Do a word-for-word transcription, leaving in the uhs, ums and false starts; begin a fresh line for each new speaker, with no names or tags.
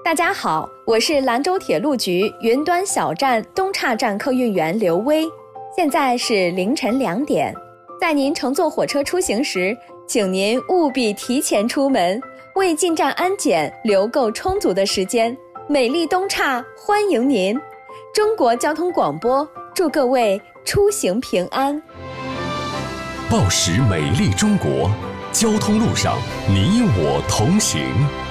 大家好，我是兰州铁路局云端小站东岔站客运员刘威。现在是凌晨两点，在您乘坐火车出行时，请您务必提前出门，为进站安检留够充足的时间。美丽东岔欢迎您！中国交通广播祝各位出行平安。
报时美丽中国，交通路上你我同行。